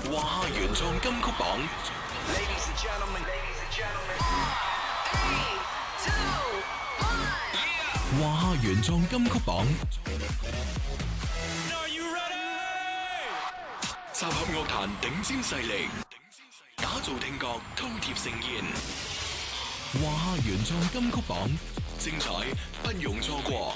華夏原創金曲榜。華夏原創金曲榜，集合樂壇頂尖勢力，打造聽覺饕餮盛宴。華夏原創金曲榜，精彩不容錯過。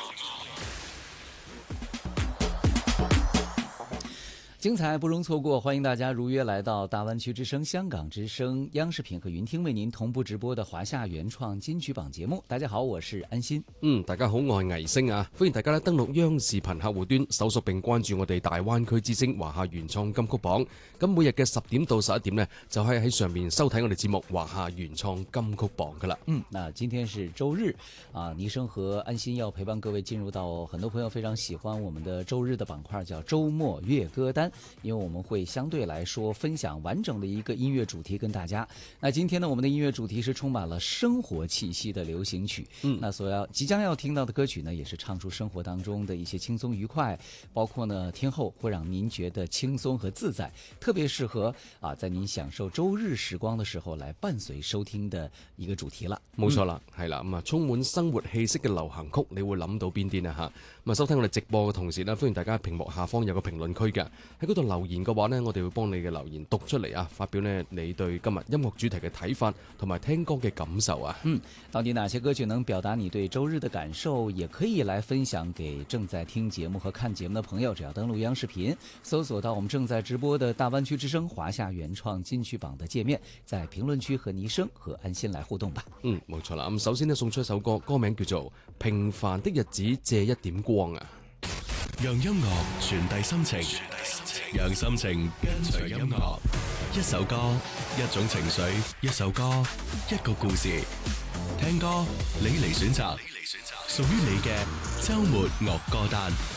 精彩不容錯過，歡迎大家如約來到大灣區之聲、香港之聲、央視品和雲聽為您同步直播的華夏原創金曲榜節目。大家好，我是安心。 大家好，我係倪星啊！歡迎大家咧登錄央視頻客戶端，搜索並關注我哋大灣區之聲華夏原創金曲榜。咁每日嘅10點到11點呢，就可以喺上面收睇我哋節目華夏原創金曲榜噶啦。 那今天是周日啊，倪生和安心要陪伴各位進入到很多朋友非常喜歡我們的周日的板塊，叫周末粵歌單。因為我們會相對來說分享完整的一個音樂主題跟大家。那今天呢，我們的音樂主題是充滿了生活氣息的流行曲。那即將要聽到的歌曲呢，也是唱出生活當中的一些輕鬆愉快，包括呢聽後會讓您覺得輕鬆和自在，特別適合在您享受周日時光的時候來伴隨收聽的一個主題啦。 冇錯啦，係啦，咁充滿生活氣息嘅流行曲，你會諗到邊啲呢？吓，咁收聽我哋直播嘅同時呢，歡迎大家屏幕下方有個評論區嘅，喺嗰度留言嘅話呢，我哋會幫你嘅留言讀出嚟啊，發表呢你對今日音樂主題嘅睇法同埋聽歌嘅感受啊。 到底哪些歌曲能表達你對周日的感受，也可以來分享給正在聽節目和看節目的朋友。只要登錄央視頻，搜索到我們正在直播的大灣區之聲華夏原創金曲榜的界面，在評論區和倪生和安心來互動吧。 冇錯啦。咁首先呢，送出一首歌，歌名叫做《平凡的日子借一點光》啊。 讓音樂傳遞心情，讓心情跟隨音樂。一首歌，一種情緒；一首歌，一個故事。聽歌，你嚟選擇，屬於你嘅周末樂歌單。